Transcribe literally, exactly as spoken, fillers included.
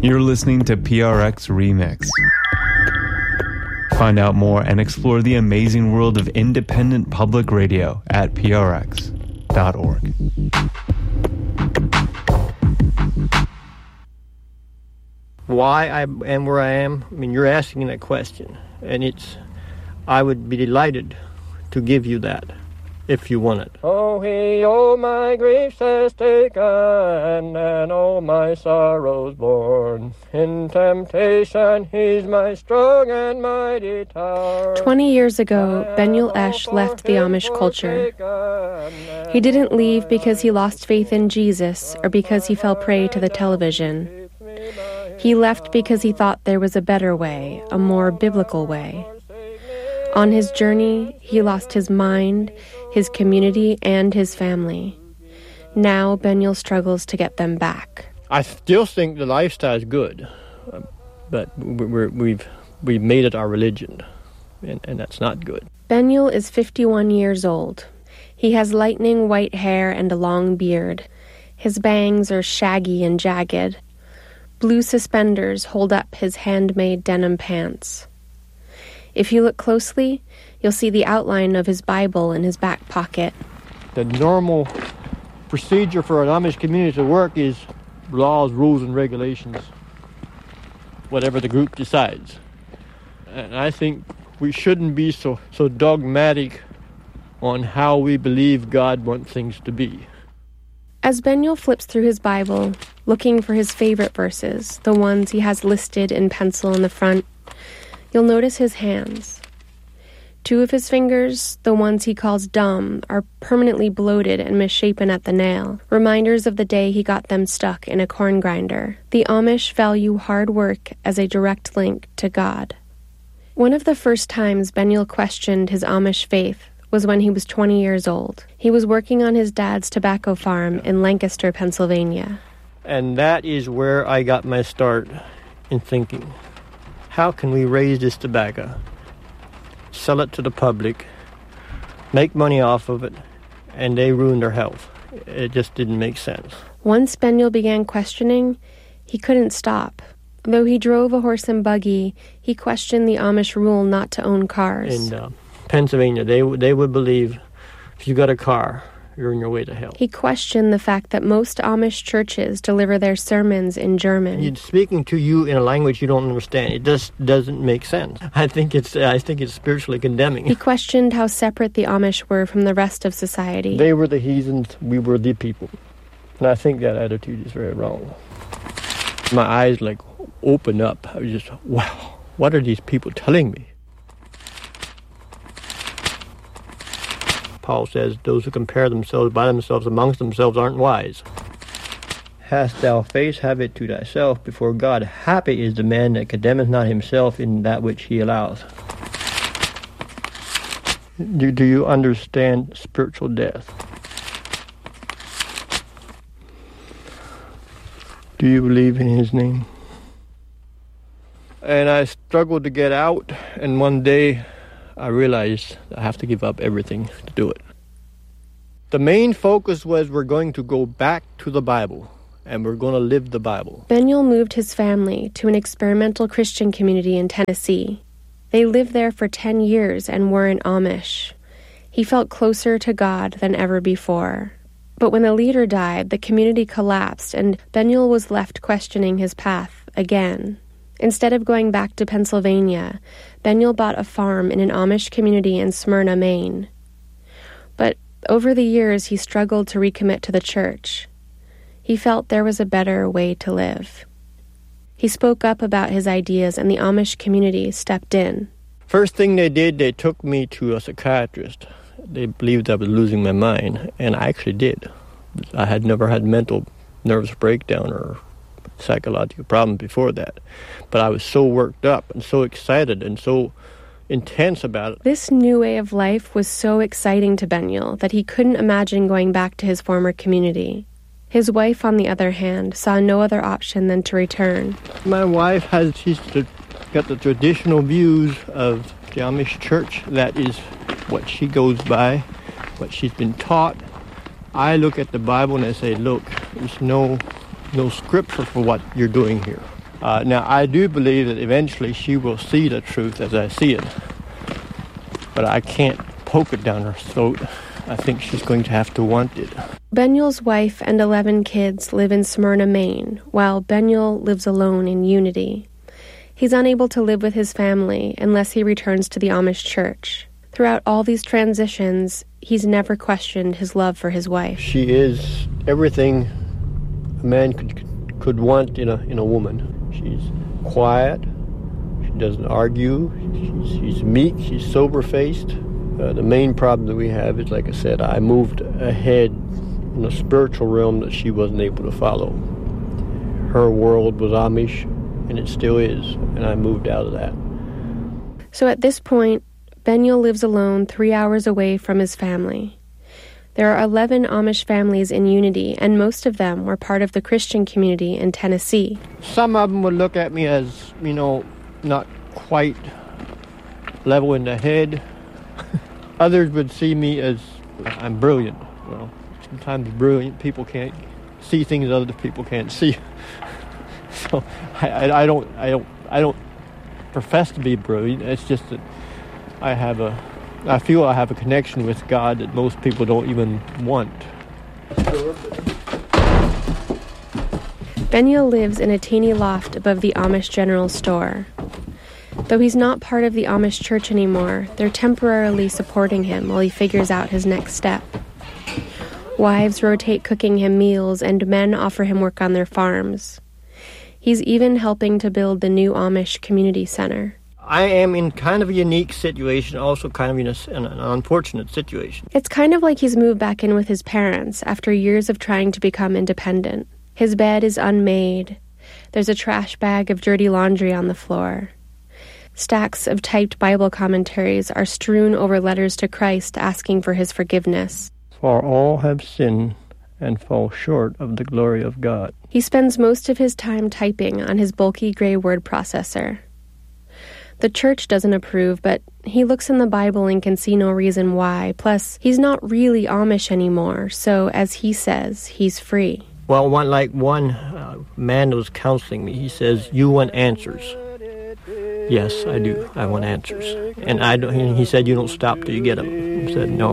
You're listening to P R X Remix. Find out more and explore the amazing world of independent public radio at P R X dot org. Why I am where I am? I mean, you're asking that question, and it's, I would be delighted to give you that, if you want it. Oh, he, all my griefs has taken, and all my sorrows borne. In temptation, he's my strong and mighty tower. Twenty years ago, Benyul Esch left the Amish culture. He didn't leave because he lost faith in Jesus or because he fell prey to the television. He left because he thought there was a better way, a more biblical way. On his journey, he lost his mind, his community, and his family. Now, Benyul struggles to get them back. I still think the lifestyle is good, but we're, we've we've made it our religion, and, and that's not good. Benyul is fifty-one years old. He has lightning white hair and a long beard. His bangs are shaggy and jagged. Blue suspenders hold up his handmade denim pants. If you look closely, you'll see the outline of his Bible in his back pocket. The normal procedure for an Amish community to work is laws, rules, and regulations, whatever the group decides. And I think we shouldn't be so, so dogmatic on how we believe God wants things to be. As Benyul flips through his Bible, looking for his favorite verses, the ones he has listed in pencil in the front, you'll notice his hands. Two of his fingers, the ones he calls dumb, are permanently bloated and misshapen at the nail, reminders of the day he got them stuck in a corn grinder. The Amish value hard work as a direct link to God. One of the first times Benyul questioned his Amish faith was when he was twenty years old. He was working on his dad's tobacco farm in Lancaster, Pennsylvania. And that is where I got my start in thinking, how can we raise this tobacco, sell it to the public, make money off of it, and they ruin their health? It just didn't make sense. Once Benyul began questioning, he couldn't stop. Though he drove a horse and buggy, he questioned the Amish rule not to own cars. In uh, Pennsylvania, they, they would believe if you got a car, you're on your way to hell. He questioned the fact that most Amish churches deliver their sermons in German. He's speaking to you in a language you don't understand. It just doesn't make sense. I think it's I think it's spiritually condemning. He questioned how separate the Amish were from the rest of society. They were the heathens, we were the people. And I think that attitude is very wrong. My eyes like opened up. I was just, wow, what are these people telling me? Paul says, those who compare themselves by themselves amongst themselves aren't wise. Hast thou face, have it to thyself before God. Happy is the man that condemneth not himself in that which he allows. Do, do you understand spiritual death? Do you believe in his name? And I struggled to get out, and one day I realized I have to give up everything to do it. The main focus was we're going to go back to the Bible, and we're going to live the Bible. Benyul moved his family to an experimental Christian community in Tennessee. They lived there for ten years and were in Amish. He felt closer to God than ever before. But when the leader died, the community collapsed, and Benyul was left questioning his path again. Instead of going back to Pennsylvania, Benyul bought a farm in an Amish community in Smyrna, Maine. But over the years, he struggled to recommit to the church. He felt there was a better way to live. He spoke up about his ideas, and the Amish community stepped in. First thing they did, they took me to a psychiatrist. They believed I was losing my mind, and I actually did. I had never had mental nervous breakdown or psychological problem before that. But I was so worked up and so excited and so intense about it. This new way of life was so exciting to Benyul that he couldn't imagine going back to his former community. His wife, on the other hand, saw no other option than to return. My wife has, she's got the traditional views of the Amish church. That is what she goes by, what she's been taught. I look at the Bible and I say, look, there's no no scripture for what you're doing here. Uh, now, I do believe that eventually she will see the truth as I see it. But I can't poke it down her throat. I think she's going to have to want it. Benyul's wife and eleven kids live in Smyrna, Maine, while Benyul lives alone in Unity. He's unable to live with his family unless he returns to the Amish church. Throughout all these transitions, he's never questioned his love for his wife. She is everything a man could could want in a in a woman. She's quiet. She doesn't argue. She's, she's meek. She's sober-faced. Uh, the main problem that we have is, like I said, I moved ahead in a spiritual realm that she wasn't able to follow. Her world was Amish, and it still is, and I moved out of that. So at this point, Benyul lives alone three hours away from his family. There are eleven Amish families in Unity, and most of them were part of the Christian community in Tennessee. Some of them would look at me as, you know, not quite level in the head. Others would see me as I'm brilliant. Well, sometimes brilliant people can't see things other people can't see. So I, I, I don't I don't I don't profess to be brilliant. It's just that I have a I feel I have a connection with God that most people don't even want. Benyul lives in a teeny loft above the Amish General Store. Though he's not part of the Amish church anymore, they're temporarily supporting him while he figures out his next step. Wives rotate cooking him meals, and men offer him work on their farms. He's even helping to build the new Amish Community Center. I am in kind of a unique situation, also kind of in, a, in an unfortunate situation. It's kind of like he's moved back in with his parents after years of trying to become independent. His bed is unmade. There's a trash bag of dirty laundry on the floor. Stacks of typed Bible commentaries are strewn over letters to Christ asking for his forgiveness. For all have sinned and fall short of the glory of God. He spends most of his time typing on his bulky gray word processor. The church doesn't approve, but he looks in the Bible and can see no reason why. Plus, he's not really Amish anymore, so as he says, he's free. Well, one like one uh, man that was counseling me, he says, "You want answers." Yes, I do. I want answers. And I don't, he said, "You don't stop till you get them." I said, "No,